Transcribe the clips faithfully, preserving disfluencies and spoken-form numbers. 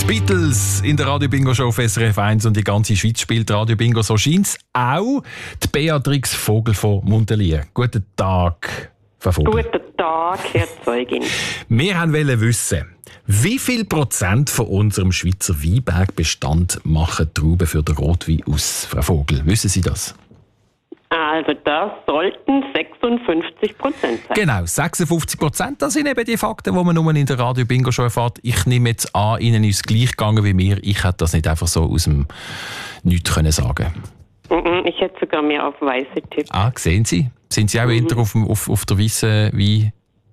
Beatles in der Radio Bingo Show auf S R F eins und die ganze Schweiz spielt Radio Bingo. So scheint auch die Beatrix Vogel von Muntelier. Guten Tag, Frau Vogel. Guten Tag, Herr Zeugin. Wir wollten wissen, wie viel Prozent von unserem Schweizer Weinbergbestand machen Trauben für den Rotwein aus, Frau Vogel? Wissen Sie das? Also das sollten sechsundfünfzig Prozent sein. Genau, sechsundfünfzig Prozent. Das sind eben die Fakten, die man nur in der Radio Bingo schon erfährt. Ich nehme jetzt an, Ihnen ist es gleich gegangen wie mir. Ich hätte das nicht einfach so aus dem Nichts können sagen. Ich hätte sogar mehr auf weiße Tipps. Ah, sehen Sie? Sind Sie auch mhm. eher auf, auf, auf der weißen Wein?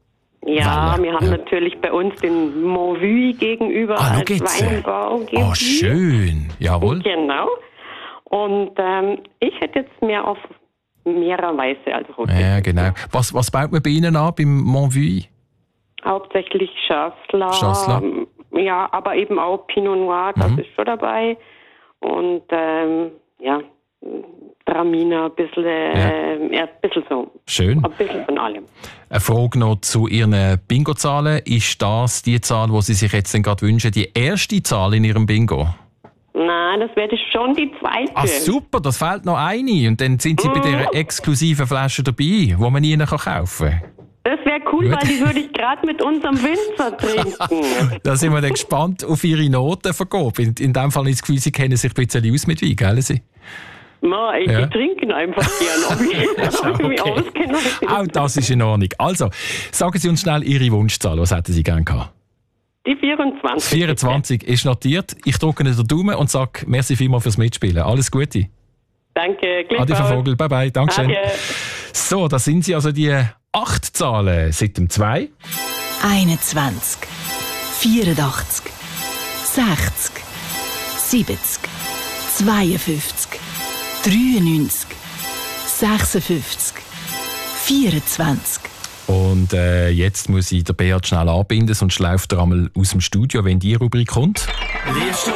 Ja, Welle? wir haben ja. natürlich bei uns den Montvue gegenüber ah, als Weinbau. Oh, schön. Jawohl. Genau. Und ähm, ich hätte jetzt mehr auf mehrer Weiße als Rote. Ja, genau. Was, was baut man bei Ihnen an, beim Montvue? Hauptsächlich Chasselas. Chasselas. Ja, aber eben auch Pinot Noir, das Mhm. ist schon dabei. Und ähm, ja, Traminer, ein bisschen, äh, ja, ein bisschen so. Schön. Ein bisschen von allem. Eine Frage noch zu Ihren Bingo-Zahlen. Ist das die Zahl, die Sie sich jetzt gerade wünschen, die erste Zahl in Ihrem Bingo? Nein, das wäre schon die zweite. Ah, super, das fehlt noch eine. Und dann sind Sie bei dieser exklusiven Flasche dabei, die man Ihnen kaufen kann. Das wäre cool, Gut. weil die würde ich gerade mit unserem Winzer trinken. Da sind wir dann gespannt auf Ihre Notenvergabe. In, in dem Fall ist das Gefühl, Sie kennen sich ein bisschen aus mit Wein, gell? Sie? Na, ich Ja. trinke ihn einfach gerne, ob ich, ob ich mich Okay. auskenne. Auch das ist in Ordnung. Also, sagen Sie uns schnell Ihre Wunschzahl. Was hätten Sie gerne gehabt? Die vierundzwanzig. vierundzwanzig ist notiert. Ich drücke Ihnen den Daumen und sage merci vielmals fürs Mitspielen. Alles Gute. Danke, Adi, Frau gleichfalls. Vogel. Bye bye. Dankeschön. Adieu. So, das sind sie also die acht Zahlen seit dem zwei. einundzwanzig, vierundachtzig, sechzig, siebzig, zweiundfünfzig, dreiundneunzig, sechsundfünfzig, vierundzwanzig. Und äh, jetzt muss ich den Beat schnell anbinden, sonst läuft er einmal aus dem Studio, wenn die Rubrik kommt.